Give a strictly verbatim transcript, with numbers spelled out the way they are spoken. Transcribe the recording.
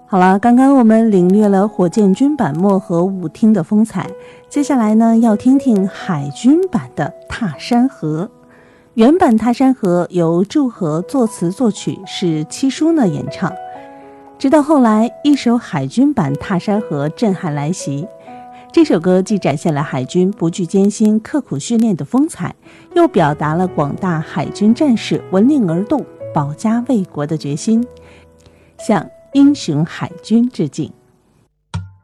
好了，刚刚我们领略了火箭军版漠河舞厅的风采，接下来呢，要听听海军版的《踏山河》。原版《踏山河》由祝和作词作曲，是七叔呢演唱。直到后来，一首海军版《踏山河》震撼来袭。这首歌既展现了海军不惧艰辛、刻苦训练的风采，又表达了广大海军战士闻令而动、保家卫国的决心，向英雄海军致敬。